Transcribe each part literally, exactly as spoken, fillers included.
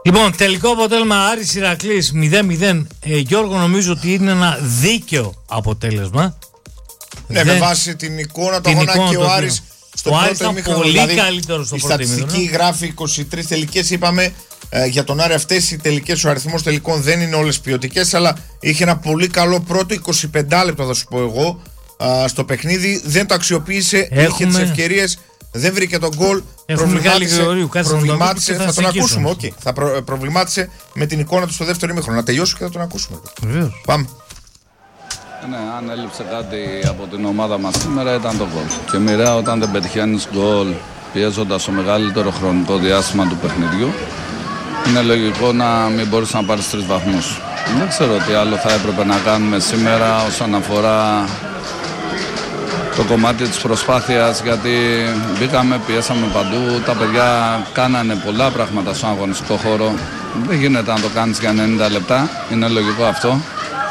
Λοιπόν, τελικό αποτέλεσμα Άρης Ηρακλής μηδέν μηδέν. ε, Γιώργο, νομίζω ότι είναι ένα δίκαιο αποτέλεσμα. Ναι, δεν... με βάση την εικόνα του αγώνα και ο Άρης στο ο πρώτο ημίχρονο. Πολύ δηλαδή, καλύτερο στο η πρώτο ημίχρονο. στατιστική γράφει είκοσι τρεις τελικές. Είπαμε ε, για τον Άρη αυτές οι τελικές, ο αριθμός τελικών δεν είναι όλες ποιοτικές, αλλά είχε ένα πολύ καλό πρώτο είκοσι πέντε λεπτό, θα σου πω εγώ, α, στο παιχνίδι. Δεν το αξιοποίησε, Έχουμε... είχε τις ευκαιρίες, δεν βρήκε τον γκολ. Προβλημάτισε, προβλημάτισε θα, θα τον ακούσουμε. Okay. Θα προ, προβλημάτισε με την εικόνα του στο δεύτερο ημίχρονο. Να τελειώσω και θα τον ακούσουμε. Βεβαίως. Πάμε. Ναι, αν έλειψε κάτι από την ομάδα μας σήμερα ήταν το γκολ. Και μοιραία όταν δεν πετυχαίνεις γκολ πιέζοντας το μεγαλύτερο χρονικό διάστημα του παιχνιδιού, είναι λογικό να μην μπορείς να πάρεις τρεις βαθμούς. Δεν ξέρω τι άλλο θα έπρεπε να κάνουμε σήμερα όσον αφορά το κομμάτι της προσπάθειας, γιατί μπήκαμε, πιέσαμε παντού, τα παιδιά κάνανε πολλά πράγματα στον αγωνιστικό χώρο. Δεν γίνεται να το κάνεις για ενενήντα λεπτά, είναι λογικό αυτό.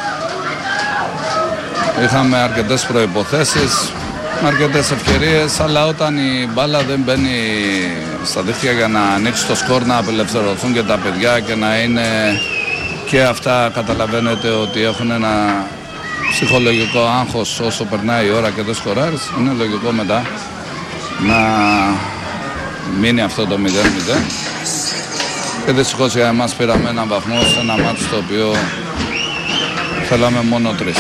Είχαμε αρκετές προϋποθέσεις, αρκετές ευκαιρίες, αλλά όταν η μπάλα δεν μπαίνει στα δίχτυα για να ανοίξει το σκορ, να απελευθερωθούν και τα παιδιά και να είναι και αυτά, καταλαβαίνετε ότι έχουν ένα ψυχολογικό άγχος όσο περνάει η ώρα και δεν σκοράρεις, είναι λογικό μετά να μείνει αυτό το μηδέν μηδέn. Και δυστυχώς για εμάς πήραμε ένα βαθμό σε ένα μάτι στο οποίο θέλαμε μόνο τρεις.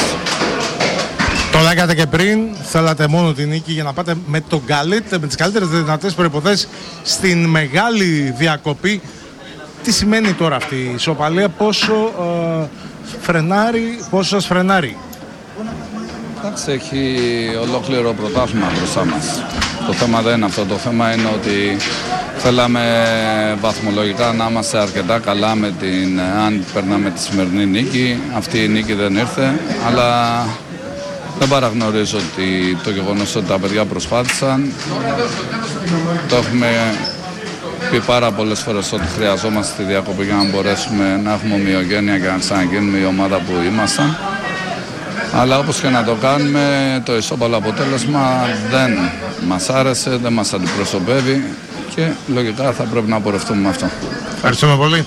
Το λέγατε και πριν, θέλατε μόνο την νίκη για να πάτε με, τον καλύτερο, με τις καλύτερες δυνατές προϋποθέσεις στην μεγάλη διακοπή. Τι σημαίνει τώρα αυτή η ισοπαλία, πόσο ε, φρενάρει, πόσο σας φρενάρει? Εντάξει, έχει ολόκληρο πρωτάθλημα μπροστά μας. Το θέμα δεν είναι αυτό, το θέμα είναι ότι θέλαμε βαθμολογικά να είμαστε αρκετά καλά με την, αν περνάμε τη σημερινή νίκη. Αυτή η νίκη δεν ήρθε, αλλά δεν παραγνωρίζω ότι το γεγονός ότι τα παιδιά προσπάθησαν. Το έχουμε πει πάρα πολλές φορές ότι χρειαζόμαστε τη διακοπή για να μπορέσουμε να έχουμε ομοιογένεια και να ξαναγίνουμε η ομάδα που ήμασταν. Αλλά όπως και να το κάνουμε, το ισόπαλο αποτέλεσμα δεν μας άρεσε, δεν μας αντιπροσωπεύει και λογικά θα πρέπει να απορρευτούμε με αυτό. Ευχαριστούμε πολύ.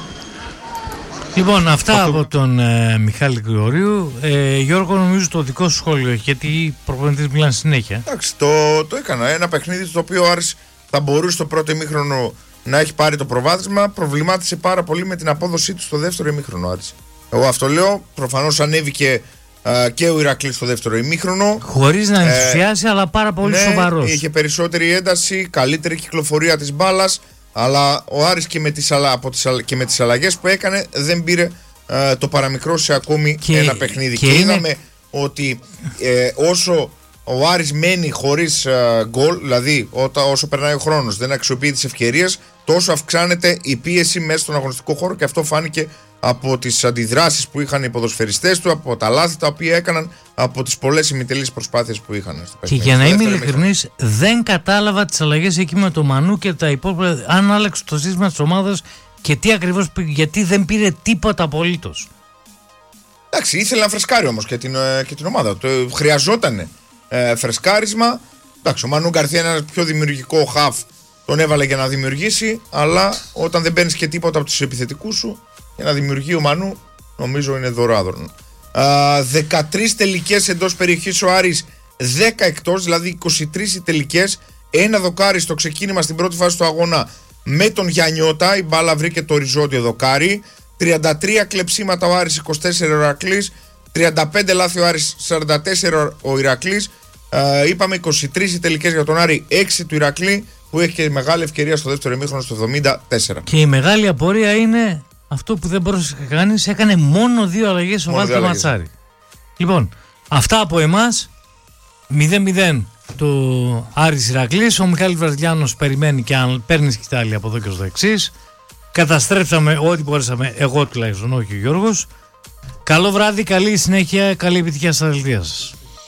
Λοιπόν, αυτά από τον ε, Μιχάλη Γρηγορίου. Ε, Γιώργο, νομίζω το δικό σου σχόλιο, γιατί οι προπονητές μιλάνε συνέχεια. Εντάξει, το, το έκανα. Ένα παιχνίδι στο οποίο ο Άρης θα μπορούσε στο πρώτο ημίχρονο να έχει πάρει το προβάδισμα. Προβλημάτισε πάρα πολύ με την απόδοσή του στο δεύτερο ημίχρονο ο Άρης. Εγώ αυτό λέω. Προφανώς ανέβηκε α, και ο Ηρακλής στο δεύτερο ημίχρονο. Χωρίς να ενθουσιάσει, ε, αλλά πάρα πολύ ναι, σοβαρός. Είχε περισσότερη ένταση, καλύτερη κυκλοφορία της μπάλας. Αλλά ο Άρης και με τις, από τις, και με τις αλλαγές που έκανε δεν πήρε ε, το παραμικρό σε ακόμη και, ένα παιχνίδι. Και, και είναι... είδαμε ότι ε, όσο ο Άρης μένει χωρίς ε, γκολ, δηλαδή όταν, όσο περνάει ο χρόνος δεν αξιοποιεί τις ευκαιρίες, τόσο αυξάνεται η πίεση μέσα στον αγωνιστικό χώρο, και αυτό φάνηκε από τις αντιδράσεις που είχαν οι ποδοσφαιριστές του, από τα λάθη τα οποία έκαναν, από τις πολλές ημιτελείς προσπάθειες που είχαν. Και για να είμαι ειλικρινής, δεν κατάλαβα τις αλλαγές εκεί με το Μανού και τα υπόλοιπα, αν άλλαξε το σύστημα της ομάδας και τι ακριβώς, γιατί δεν πήρε τίποτα απολύτως. Εντάξει, ήθελε να φρεσκάρει όμως και την, και την ομάδα. Το, χρειαζόταν ε, φρεσκάρισμα. Εντάξει, ο Μανού Γκαρθία είναι ένα πιο δημιουργικό χαφ, τον έβαλε για να δημιουργήσει, αλλά όταν δεν παίρνεις και τίποτα από τους επιθετικούς σου, για να δημιουργεί ο Μανού, νομίζω είναι δωράδρον. δεκατρείς τελικές εντός περιοχής ο Άρης, δέκα εκτός, δηλαδή είκοσι τρεις οι τελικές. Ένα δοκάρι στο ξεκίνημα στην πρώτη φάση του αγώνα με τον Γιαννιώτα, η μπάλα βρήκε το οριζόντιο δοκάρι. τριάντα τρία κλεψίματα ο Άρης, είκοσι τέσσερα ο Ηρακλής, τριάντα πέντε λάθη ο Άρης, σαράντα τέσσερα ο Ηρακλής. Α, είπαμε είκοσι τρεις οι τελικές για τον Άρη, έξι του Ηρακλή, που έχει και μεγάλη ευκαιρία στο δεύτερο ημίχρονο στο εβδομήντα τέσσερα. Και η μεγάλη απορία είναι αυτό που δεν μπορούσε να κάνει, έκανε μόνο δύο αλλαγές ο Βάλτερ Ματσάρη. Λοιπόν, αυτά από εμάς. μηδέν μηδέν του Άρης Ηρακλής. Ο Μιχάλης Βραζιλιάνος περιμένει και αν παίρνει σκητάλη από εδώ και στο εξής. Καταστρέψαμε ό,τι μπορέσαμε, εγώ τουλάχιστον, όχι ο Γιώργος. Καλό βράδυ, καλή συνέχεια, καλή επιτυχία στα δελτία σας.